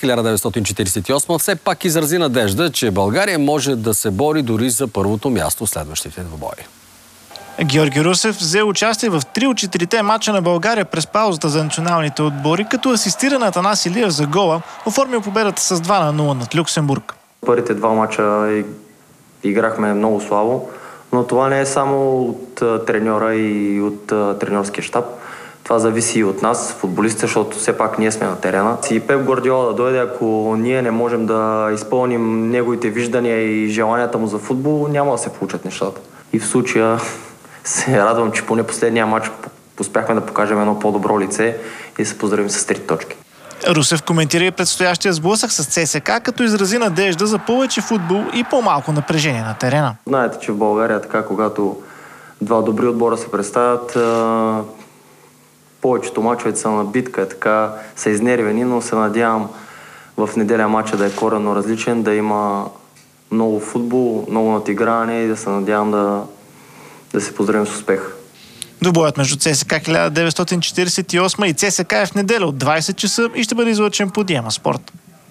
1948 все пак изрази надежда, че България може да се бори дори за първото място в следващите двубои. Георги Русев взе участие в 3 от 4-те мача на България през паузата за националните отбори, като асистира на Атанас Илиев за гола, оформил победата с 2-0 над Люксембург. Първите 2 мача играхме много слабо, но това не е само от треньора и от треньорския щаб. Това зависи и от нас, футболистите, защото все пак ние сме на терена. И Пеп Гвардиола да дойде, ако ние не можем да изпълним неговите виждания и желанията му за футбол, няма да се получат нещата. И в случая се радвам, че поне последния матч успяхме да покажем едно по-добро лице и да се поздравим с 3 точки. Русев коментира и предстоящия сблъсък с ЦСКА, като изрази надежда за повече футбол и по-малко напрежение на терена. Знаете, че в България така, когато два добри отбора се представят, повечето мачове са на битка, така са изнервени, но се надявам в неделя матча да е коренно различен, да има много футбол, много надиграване и да се надявам да се поздравим с успех. Двубоят между ЦСКА 1948 и ЦСКА е в неделя от 20 часа и ще бъде излъчен по Диема Спорт.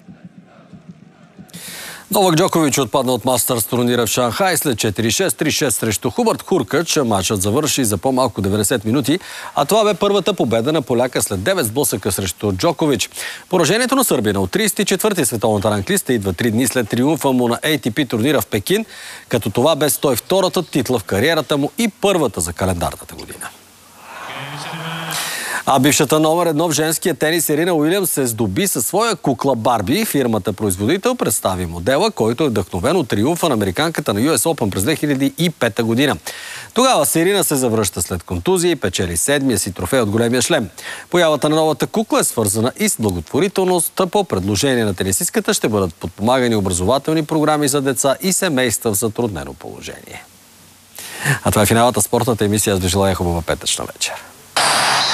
Новак Джокович отпадна от Мастърс турнира в Шанхай след 4-6, 3-6 срещу Хубърт Хуркач. Матчът завърши за по-малко 90 минути, а това бе първата победа на поляка след 9 сблъсъка срещу Джокович. Поражението на Сърбия на 34-ти световната ранглиста идва 3 дни след триумфа му на ATP турнира в Пекин, като това бе 102-та титла в кариерата му и първата за календарната година. А бившата номер 1 в женския тенис Серина Уилямс се здоби със своя кукла Барби. Фирмата производител представи модела, който е вдъхновен от триумфа на американката на US Open през 2005 година. Тогава Серина се завръща след контузия и печели 7-я си трофей от големия шлем. Появата на новата кукла е свързана и с благотворителност. По предложение на тенисистката ще бъдат подпомагани образователни програми за деца и семейства в затруднено положение. А това е финалната спортната емисия. Аз ви желая хубава петъчна вечер.